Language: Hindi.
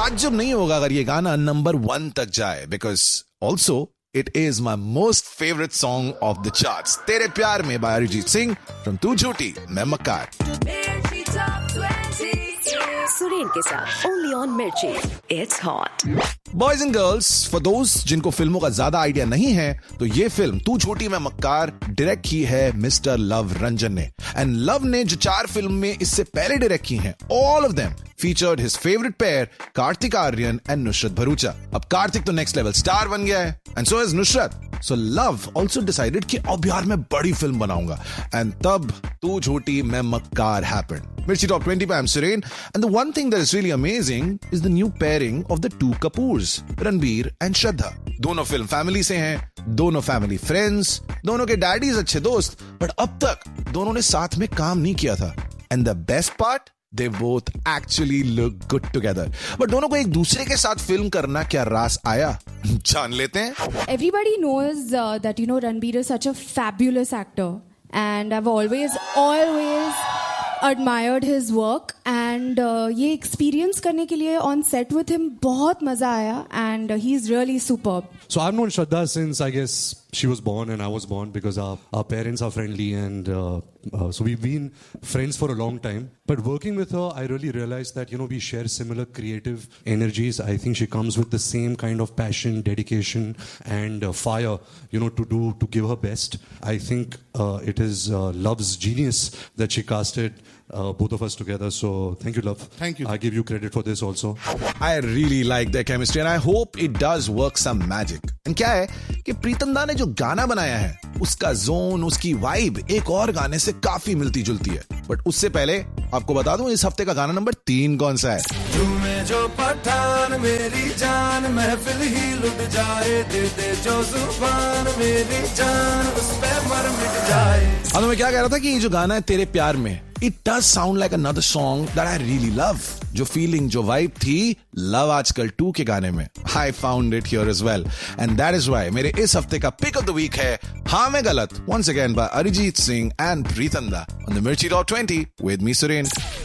ताज्जुब नहीं होगा अगर ये गाना नंबर 1 तक जाए, because also it is my most favourite song of the charts. तेरे प्यार में बाय अरिजीत सिंह फ्रॉम तू झूठी मैं मक्कार। सुरेन के साथ ओनली ऑन मिर्ची, it's hot. Boys and girls, for those जिनको फिल्मों का ज्यादा आइडिया नहीं है, तो ये फिल्म तू झूठी मैं मक्कार डायरेक्ट की है मिस्टर लव रंजन ने। एंड लव ने जो 4 फिल्म में इससे पहले डायरेक्ट की हैं, all of them featured his favorite pair Kartik Aaryan and Nusrat Bharucha. अब कार्तिक तो नेक्स्ट लेवल स्टार बन गया है, and so is Nusrat. So Love also decided कि अब यार मैं बड़ी फिल्म बनाऊंगा, and तब तू झूठी मैं मक्कार happened. Mirchi Top 20 पे I'm Suren, and the one thing that is really amazing is the new pairing of the two Kapoors, Ranbir and Shraddha. दोनों फिल्म फैमिली से हैं, दोनों फैमिली फ्रेंड्स, दोनों के डैडीज अच्छे दोस्त, बट अब तक दोनों ने साथ में काम नहीं किया था। And the best part, they both actually look good together. But दोनों को एक दूसरे के साथ फिल्म करना क्या रास आया, जान लेते हैं। Everybody knows that Ranbir is such a fabulous actor, and I've always admired his work, and ये experience करने के लिए on set with him बहुत मजा आया, and he's really superb. So I've known Shraddha since I guess she was born and I was born, because our parents are friendly, and so we've been friends for a long time. But working with her, I really realized that we share similar creative energies. I think she comes with the same kind of passion, dedication, and fire, to give her best. I think it is Love's genius that she casted both of us together. So thank you, Love. Thank you. I give you credit for this also. I really like their chemistry and I hope it does work some magic. And क्या है कि प्रीतम दा ने जो गाना बनाया है, उसका जोन, उसकी वाइब एक और गाने से काफी मिलती जुलती है। बट उससे पहले आपको बता दूं इस हफ्ते का गाना नंबर 3 कौन सा है। तुम्हें जो पठान मेरी जान महफिल ही लुट जाए, दे दे जो जुबान मेरी जान उस पे मर मिट जाए। अब मैं क्या कह रहा था कि ये जो गाना है तेरे प्यार में, it does sound like another song that I really love. जो फीलिंग, जो वाइब थी लव आजकल 2 के गाने में, I found it here as well. And that is why मेरे इस हफ्ते का पिक ऑफ द वीक है हाँ मैं गलत, once again by Arijit Singh and Preetham Da on the Mirchi Top 20 with me Suren.